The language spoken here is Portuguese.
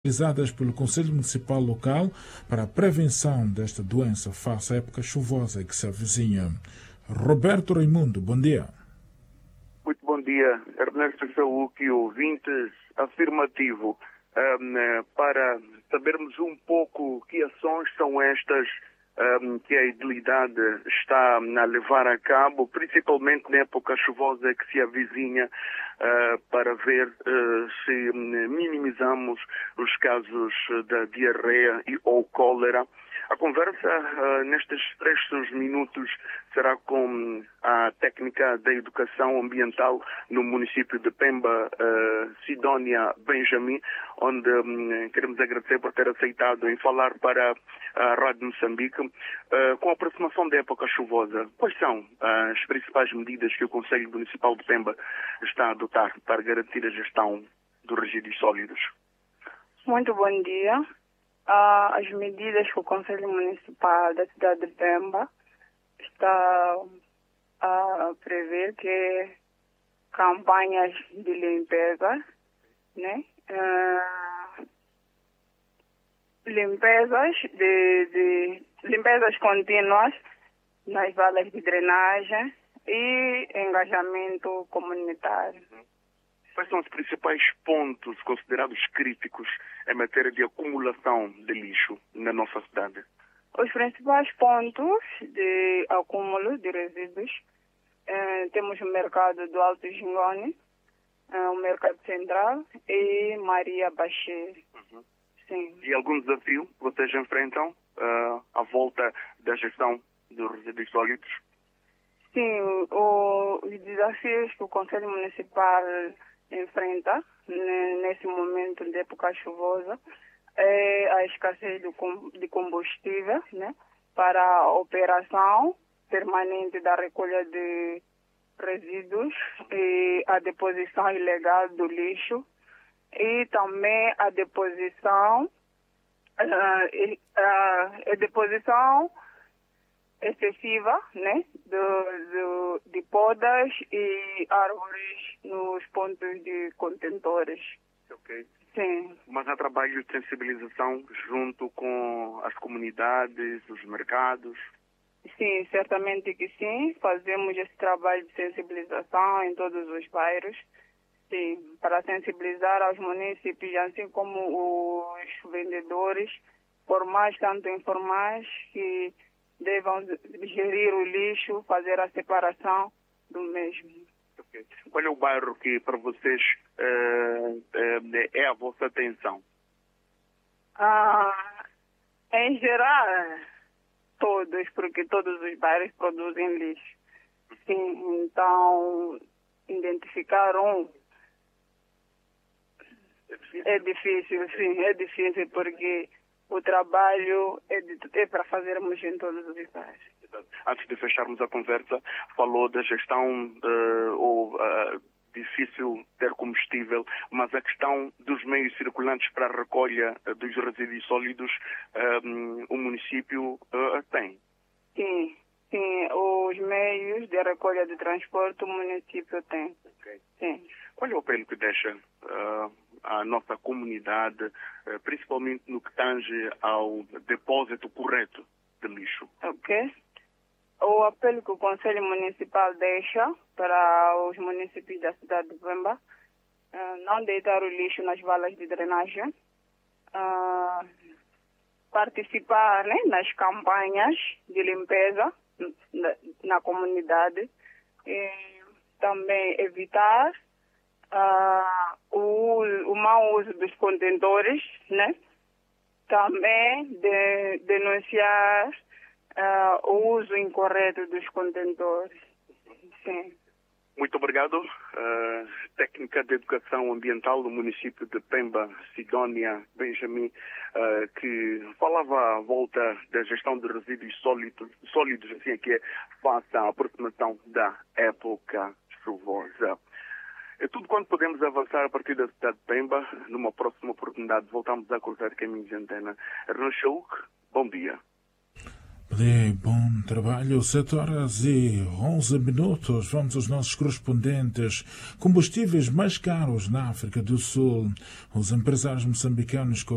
realizadas pelo Conselho Municipal local para a prevenção desta doença face à época chuvosa que se avizinha. Roberto Raimundo, bom dia. Muito bom dia, Ernesto Saúque, ouvintes, afirmativo. Para sabermos um pouco que ações são estas que a idilidade está a levar a cabo, principalmente na época chuvosa que se avizinha, para ver se minimizamos os casos da diarreia ou cólera. A conversa nestes 3 minutos será com a técnica da educação ambiental no município de Pemba, Sidónia Benjamin, onde queremos agradecer por ter aceitado em falar para a Rádio Moçambique. Com a aproximação da época chuvosa, quais são as principais medidas que o Conselho Municipal de Pemba está a adotar para garantir a gestão dos resíduos sólidos? Muito bom dia. As medidas que o Conselho Municipal da cidade de Pemba está a prever que campanhas de limpeza, né? Limpezas contínuas nas valas de drenagem e engajamento comunitário. Quais são os principais pontos considerados críticos em matéria de acumulação de lixo na nossa cidade? Os principais pontos de acúmulo de resíduos, temos o mercado do Alto Gingone, o mercado central e Maria Bacheiro. Sim. E algum desafio que vocês enfrentam à volta da gestão dos resíduos sólidos? Sim, os desafios que o Conselho Municipal enfrenta nesse momento de época chuvosa é a escassez de combustível, né, para a operação permanente da recolha de resíduos e a deposição ilegal do lixo e também a deposição excessiva, né, de podas e árvores nos pontos de contentores. Ok. Sim. Mas há trabalho de sensibilização junto com as comunidades, os mercados? Sim, certamente que sim. Fazemos esse trabalho de sensibilização em todos os bairros, sim, para sensibilizar aos munícipes, assim como os vendedores, formais, tanto informais, que devam gerir o lixo, fazer a separação do mesmo. Okay. Qual é o bairro que para vocês é a vossa atenção? Em geral, todos, porque todos os bairros produzem lixo. Sim, então, identificar um é difícil, sim, é difícil porque o trabalho é para fazermos em todos os bairros. Antes de fecharmos a conversa, falou da gestão difícil ter combustível, mas a questão dos meios circulantes para a recolha dos resíduos sólidos, o município tem? Sim, os meios de recolha de transporte o município tem. Okay. Sim. Qual é o apelo que deixa à nossa comunidade, principalmente no que tange ao depósito correto de lixo? Ok. O apelo que o Conselho Municipal deixa para os municípios da cidade de Pemba, não deitar o lixo nas valas de drenagem, participar, né, nas campanhas de limpeza na comunidade, e também evitar o mau uso dos contentores, né? Também denunciar o uso incorreto dos contentores. Sim. Muito obrigado. Técnica de Educação Ambiental do município de Pemba, Sidónia Benjamin, que falava à volta da gestão de resíduos sólidos, assim é que é, face à aproximação da época chuvosa. É tudo quanto podemos avançar a partir da cidade de Pemba. Numa próxima oportunidade voltamos a cruzar caminhos de antena. Ernesto Saúque, bom dia. Bom trabalho, 7h11. Vamos aos nossos correspondentes. Combustíveis mais caros na África do Sul. Os empresários moçambicanos